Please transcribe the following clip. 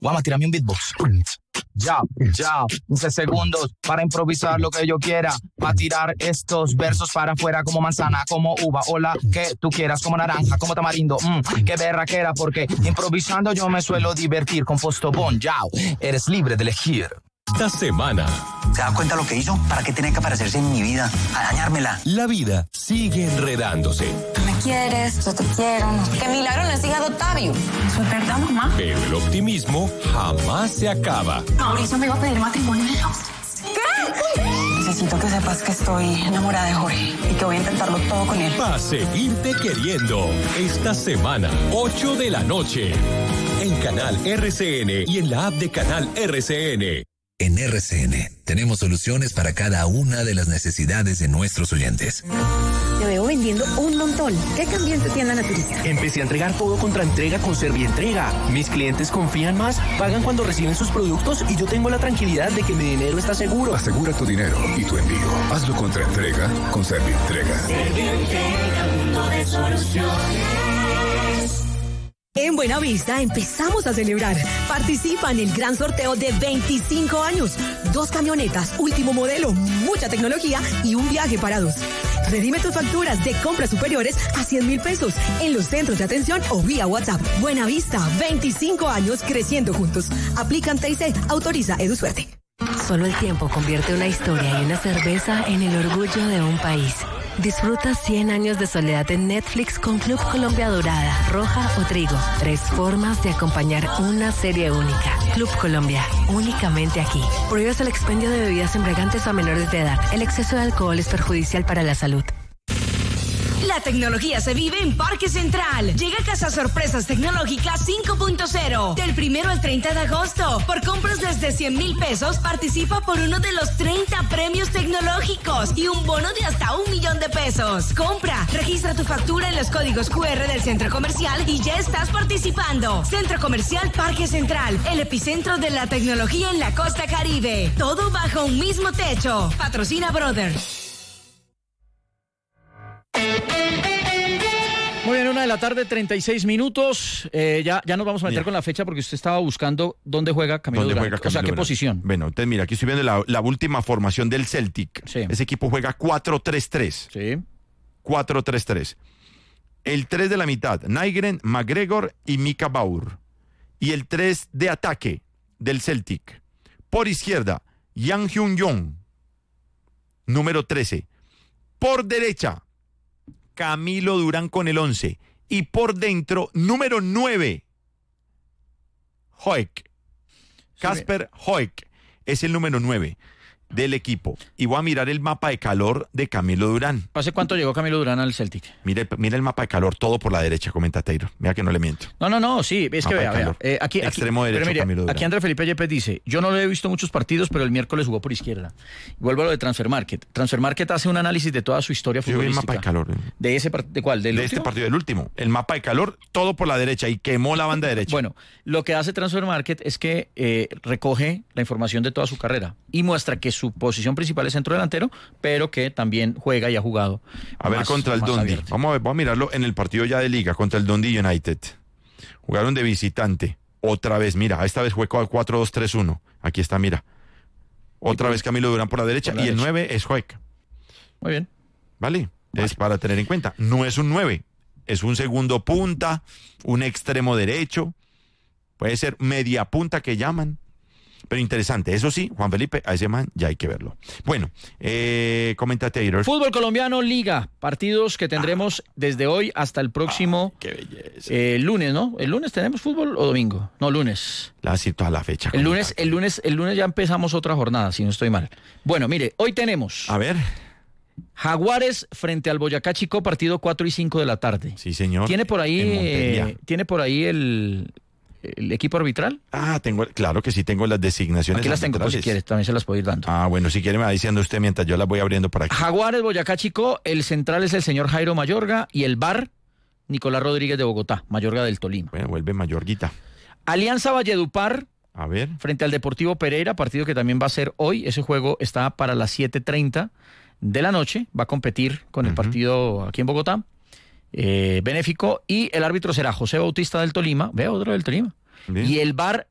Guama, tírame un beatbox. Ya, 15 segundos para improvisar lo que yo quiera, para tirar estos versos para afuera como manzana, como uva, o la que tú quieras, como naranja, como tamarindo, qué berraquera, porque improvisando yo me suelo divertir con Postobón, ya, eres libre de elegir. Esta semana. ¿Se da cuenta lo que hizo? ¿Para qué tenía que aparecerse en mi vida? A dañármela. La vida sigue enredándose. Me quieres, yo te quiero. Que Milagro no es hija de Octavio. Eso es verdad, mamá. Pero el optimismo jamás se acaba. Mauricio me iba a pedir matrimonio en los... ¿Qué? Necesito que sepas que estoy enamorada de Jorge y que voy a intentarlo todo con él. Va a seguirte queriendo. Esta semana, 8 de la noche. En Canal RCN y en la app de Canal RCN. En RCN tenemos soluciones para cada una de las necesidades de nuestros oyentes. Te veo vendiendo un montón. ¿Qué cambió en tu tienda Naturista? Empecé a entregar todo contra entrega con Servientrega. Mis clientes confían más, pagan cuando reciben sus productos y yo tengo la tranquilidad de que mi dinero está seguro. Asegura tu dinero y tu envío. Hazlo contra entrega con Servientrega. Servientrega, mundo de soluciones. En Buenavista empezamos a celebrar. Participa en el gran sorteo de 25 años. 2 camionetas, último modelo, mucha tecnología y un viaje para 2. Redime tus facturas de compras superiores a 100,000 pesos en los centros de atención o vía WhatsApp. Buenavista, 25 años creciendo juntos. Aplican TIC, autoriza EduSuerte. Solo el tiempo convierte una historia y una cerveza en el orgullo de un país. Disfruta 100 años de soledad en Netflix con Club Colombia Dorada, Roja o Trigo. 3 formas de acompañar una serie única. Club Colombia, únicamente aquí. Prohíbes el expendio de bebidas embriagantes a menores de edad. El exceso de alcohol es perjudicial para la salud. La tecnología se vive en Parque Central. Llega Casa Sorpresas Tecnológicas 5.0. Del 1 al 30 de agosto. Por compras desde 100,000 pesos, participa por uno de los 30 premios tecnológicos y un bono de hasta 1,000,000 de pesos. Compra, registra tu factura en los códigos QR del centro comercial y ya estás participando. Centro Comercial Parque Central, el epicentro de la tecnología en la costa Caribe. Todo bajo un mismo techo. Patrocina Brothers. Muy bien, 1:36 p.m. Ya nos vamos a meter con la fecha porque usted estaba buscando dónde juega Camilo Durán. O sea, ¿qué posición? Bueno, entonces mira, aquí estoy viendo la última formación del Celtic. Sí. Ese equipo juega 4-3-3. Sí. 4-3-3. El 3 de la mitad, Nygren, McGregor y Mika Baur. Y el 3 de ataque del Celtic. Por izquierda, Yang Hyun-jong, número 13. Por derecha, Camilo Durán con el 11. Y por dentro, número 9, Hoek. Kasper Hoek es el número 9 del equipo. Y voy a mirar el mapa de calor de Camilo Durán. ¿Hace cuánto llegó Camilo Durán al Celtic? Mire el mapa de calor, todo por la derecha, comenta Taylor. Mira que no le miento. No, sí, es que vea. Extremo derecho, mire, Camilo Durán. aquí André Felipe Yepes dice, yo no lo he visto muchos partidos, pero el miércoles jugó por izquierda. Vuelvo a lo de Transfermarkt. Transfermarkt hace un análisis de toda su historia futbolística. Yo vi el mapa de calor. ¿De cuál? De este partido, del último. El mapa de calor, todo por la derecha y quemó la banda derecha. Bueno, lo que hace Transfermarkt es que recoge la información de toda su carrera y muestra que su posición principal es centro delantero, pero que también juega y ha jugado. A ver, contra el Dundee. Vamos a mirarlo en el partido ya de liga, contra el Dundee United. Jugaron de visitante. Otra vez, mira, esta vez fue 4-2-3-1. Aquí está, mira. Otra vez Camilo Durán por la derecha y el 9 es Hoek. Muy bien. ¿Vale? Es para tener en cuenta. No es un 9, es un segundo punta, un extremo derecho. Puede ser media punta que llaman. Pero interesante, eso sí, Juan Felipe, a ese man ya hay que verlo. Bueno, comenta Taylor. Fútbol colombiano, Liga, partidos que tendremos desde hoy hasta el próximo lunes, ¿no? ¿El lunes tenemos fútbol o domingo? No, lunes. Toda la fecha. El lunes ya empezamos otra jornada, si no estoy mal. Bueno, mire, hoy tenemos. A ver. Jaguares frente al Boyacá Chico, partido 4 y 5 de la tarde. Sí, señor. ¿Tiene por ahí el equipo arbitral? Claro que sí, tengo las designaciones. Aquí las tengo, por si quieres, también se las puedo ir dando. Bueno, si quiere me va diciendo usted mientras yo las voy abriendo para aquí. Jaguares, Boyacá Chico, el central es el señor Jairo Mayorga y el VAR, Nicolás Rodríguez de Bogotá, Mayorga del Tolima. Bueno, vuelve Mayorguita. Alianza Valledupar, a ver, frente al Deportivo Pereira, partido que también va a ser hoy. Ese juego está para las 7:30 de la noche, va a competir con el partido aquí en Bogotá, benéfico, y el árbitro será José Bautista del Tolima, otro del Tolima. Bien. Y el VAR,